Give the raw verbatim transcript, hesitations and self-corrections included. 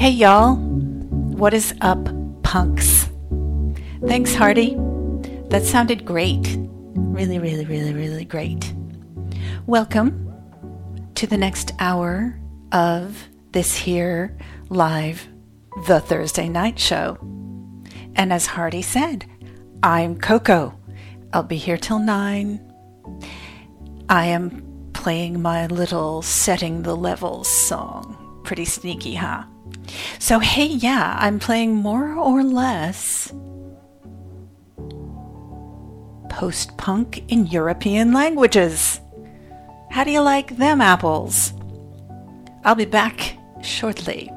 Hey y'all, what is up, punks? Thanks, Hardy. That sounded great. Really, really, really, really great. Welcome to the next hour of this here live The Thursday Night Show. And as Hardy said, I'm Coco. I'll be here till nine. I am playing my little setting the levels song. Pretty sneaky, huh? So hey, yeah, I'm playing more or less post-punk in European languages. How do you like them apples? I'll be back shortly.